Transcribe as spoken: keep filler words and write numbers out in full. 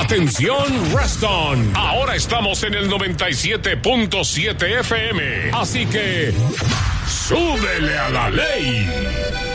Atención, Reston. Ahora estamos en el noventa y siete punto siete F M. Así que, súbele a la ley.